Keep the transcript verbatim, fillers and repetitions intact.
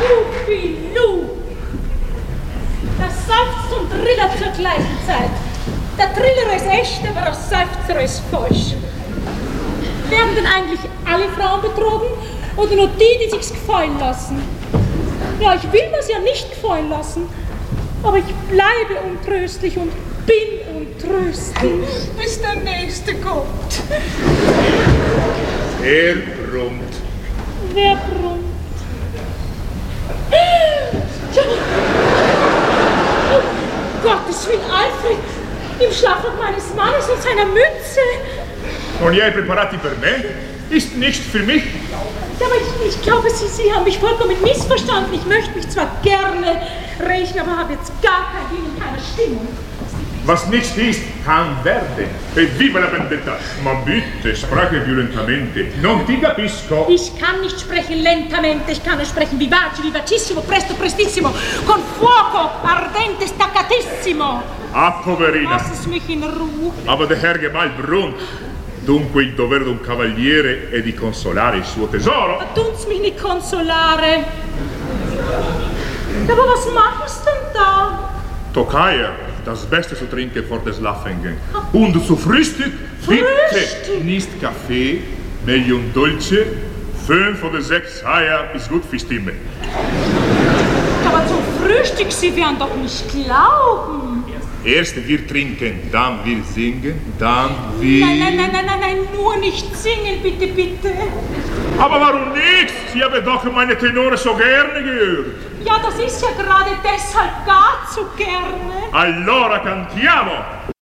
Schubilu. Das Seufzt und Triller zur gleichen Zeit. Der Triller ist echt, aber der Seufzer ist falsch. Werden denn eigentlich alle Frauen betrogen oder nur die, die sich's gefallen lassen? Ja, ich will mir's ja nicht gefallen lassen, aber ich bleibe untröstlich und bin untröstlich. Bis der Nächste kommt. Er brummt. Wer brummt? Ja. Oh, Gottes Willen, Alfred, im Schlafrock meines Mannes und seiner Mütze. Non li hai preparati per me? Ist nicht für mich? Ja, aber ich, ich glaube, Sie, Sie haben mich vollkommen missverstanden. Ich möchte mich zwar gerne rächen, aber habe jetzt gar kein Ding in keiner Stimmung. Was nicht ist, kann werden. E viva la vendetta! Ma bitte, spreche violentamente. Non ti capisco. Ich kann nicht sprechen lentamente, ich kann nur sprechen vivace, vivacissimo, presto, prestissimo, con fuoco, ardente, staccatissimo. Ah, poverina. Lass es mich in Ruhe. Aber der Herr Gemahl brummt. Dunque il dovere d'un cavaliere è di consolare il suo tesoro. Ma tun's mich nicht consolare. Aber was machst denn da? Tokayer, das Beste zu trinken vor des Laffengen. Und zu Frühstück, bitte Frühstück? nicht Kaffee, meglio un dolce. Fünf oder sechs Eier ist gut für Stimme. Aber zum Frühstück, Sie werden doch nicht glauben. Erst wir trinken, dann wir singen, dann wir... Nein, nein, nein, nein, nein, nein, nur nicht singen, bitte, bitte. Aber warum nicht? Sie haben doch meine Tenore so gerne gehört. Ja, das ist ja gerade deshalb gar zu gerne. Allora cantiamo!